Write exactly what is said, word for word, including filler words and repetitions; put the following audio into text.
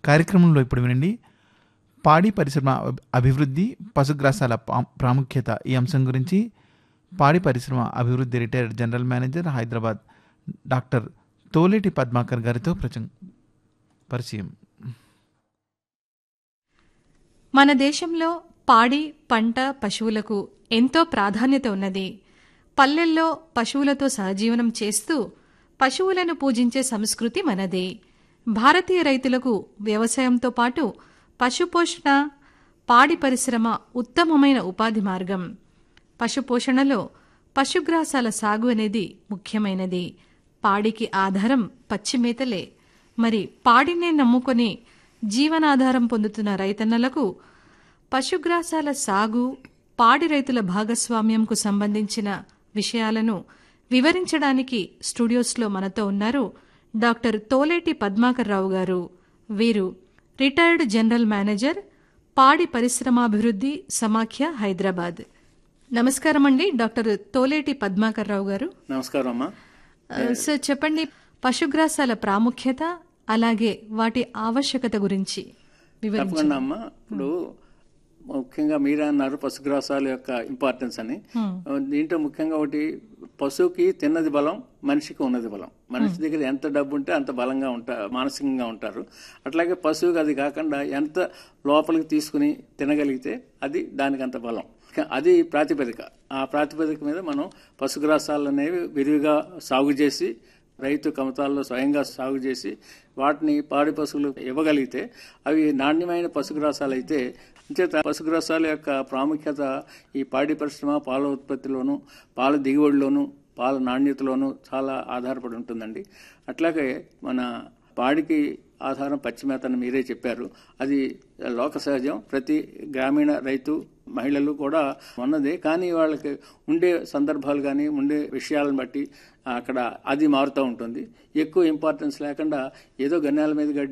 కార్యక్రమంలో ఇప్పుడు వినండి పాడి పరిశ్రమ అభివృద్ధి పశుగ్రాసాల ప్రాముఖ్యత ఈ అంశం గురించి పాడి పరిశ్రమ అభివృద్ధి retired general manager Hyderabad doctor Toleti Padmakar గారితో ప్రచం పరిచయం. మన దేశంలో పాడి పంట పశువులకు ఎంతో ప్రాధాన్యత ఉన్నది. పల్లెల్లో పశువులతో సహజీవనం చేస్తూ పశువులను పూజించే సంస్కృతి మనది. భారతీయ రైతులకు వ్యవసాయంతో పాటు పశుపోషణ పాడి పరిశ్రమ ఉత్తమమైన ఉపాధి మార్గం. పశుపోషణలో పశుగ్రాసాల సాగు అనేది ముఖ్యమైనది. పాడికి ఆధారం పచ్చిమేతలే. మరి పాడినే నమ్ముకొని జీవనాధారం పొందుతున్న రైతన్నలకు పశుగ్రాసాల సాగు పాడి రైతుల భాగస్వామ్యంకు సంబంధించిన విషయాలను వివరించడానికి స్టూడియోస్లో మనతో ఉన్నారు డాక్టర్ తోలేటి పద్మాకర్ రావు గారు. వీరు రిటైర్డ్ జనరల్ మేనేజర్ పాడి పరిశ్రమాభివృద్ధి సమాఖ్య హైదరాబాద్. నమస్కారం అండి డాక్టర్ తోలేటి పద్మాకర్ రావు గారు. నమస్కారం అమ్మా. సార్ చెప్పండి, పశుగ్రాసాల ప్రాముఖ్యత అలాగే వాటి ఆవశ్యకత గురించి వివరించండి. అమ్మా, ఇప్పుడు ముఖ్యంగా మీరే అన్నారు పశుగ్రాసాల యొక్క ఇంపార్టెన్స్ అని. దీంట్లో ముఖ్యంగా ఒకటి, పశువుకి తిన్నది బలం, మనిషికి ఉన్నది బలం. మనిషి దగ్గర ఎంత డబ్బు ఉంటే అంత బలంగా ఉంటారు, మానసికంగా ఉంటారు. అట్లాగే పశువుకి అది కాకుండా ఎంత లోపలికి తీసుకుని తినగలిగితే అది దానికి అంత బలం. అది ప్రాతిపదిక. ఆ ప్రాతిపదిక మీద మనం పశుగ్రాసాలు అనేవి విరివిగా సాగు చేసి రైతు కమతాల్లో స్వయంగా సాగు చేసి వాటిని పాడి పశువులు ఇవ్వగలిగితే అవి నాణ్యమైన పశుగ్రాసాలు అయితే, అంచేత పశుగ్రాసాల యొక్క ప్రాముఖ్యత ఈ పాడి పరిశ్రమ పాల ఉత్పత్తిలోను, పాల దిగుబడిలోను, పాల నాణ్యతలోను చాలా ఆధారపడి ఉంటుందండి. అట్లాగే మన పాడికి ఆధారం పచ్చిమేతని మీరే చెప్పారు. అది లోక సహజం. ప్రతి గ్రామీణ రైతు మహిళలు కూడా ఉన్నదే. కానీ వాళ్ళకి ఉండే సందర్భాలు కానీ ఉండే విషయాలను బట్టి అక్కడ అది మారుతూ ఉంటుంది. ఎక్కువ ఇంపార్టెన్స్ లేకుండా ఏదో గన్నేల మీద